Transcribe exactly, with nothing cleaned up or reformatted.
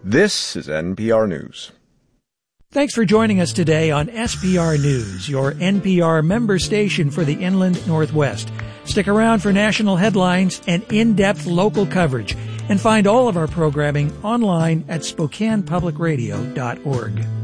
This is N P R News. Thanks for joining us today on S P R News, your N P R member station for the Inland Northwest. Stick around for national headlines and in-depth local coverage, and find all of our programming online at Spokane Public Radio dot org.